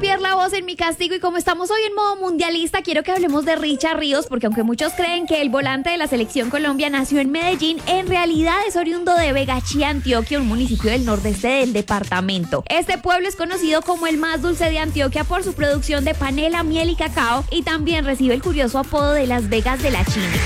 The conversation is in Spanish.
Pierre La Voz en Mi Castigo, y como estamos hoy en modo mundialista, quiero que hablemos de Richard Ríos, porque aunque muchos creen que el volante de la selección Colombia nació en Medellín, en realidad es oriundo de Vegachí, Antioquia, un municipio del nordeste del departamento. Este pueblo es conocido como el más dulce de Antioquia por su producción de panela, miel y cacao, y también recibe el curioso apodo de Las Vegas de la China.